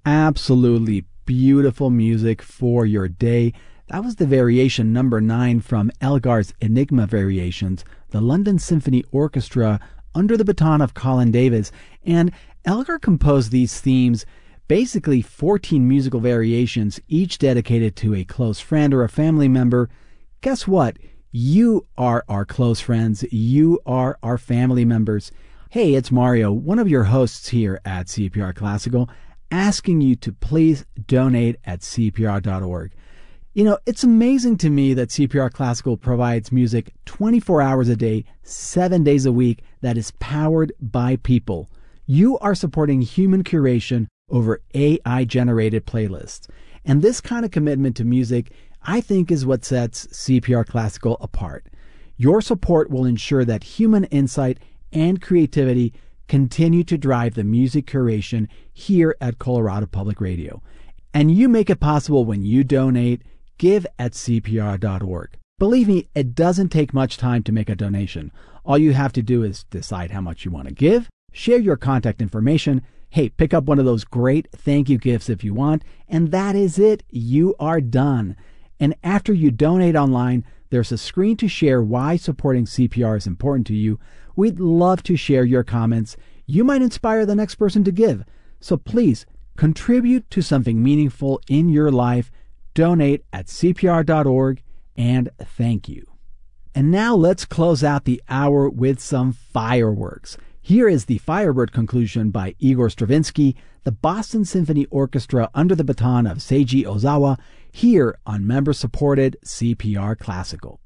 Absolutely beautiful music for your day. That was the variation number 9 from Elgar's Enigma Variations, the London Symphony Orchestra under the baton of Colin Davis. And Elgar composed these themes, basically 14 musical variations, each dedicated to a close friend or a family member. Guess what? You are our close friends. You are our family members. Hey, it's Mario, one of your hosts here at CPR Classical, asking you to please donate at CPR.org. You know, it's amazing to me that CPR Classical provides music 24 hours a day, 7 days a week that is powered by people. You are supporting human curation over AI-generated playlists. And this kind of commitment to music, I think, is what sets CPR Classical apart. Your support will ensure that human insight and creativity continue to drive the music curation here at Colorado Public Radio. And you make it possible when you donate. Give at CPR.org. Believe me, it doesn't take much time to make a donation. All you have to do is decide how much you want to give, share your contact information, hey, pick up one of those great thank you gifts if you want, and that is it. You are done. And after you donate online, there's a screen to share why supporting CPR is important to you. We'd love to share your comments. You might inspire the next person to give. So please contribute to something meaningful in your life. Donate at CPR.org, and thank you. And now let's close out the hour with some fireworks. Here is the Firebird conclusion by Igor Stravinsky, the Boston Symphony Orchestra under the baton of Seiji Ozawa, here on member-supported CPR Classical.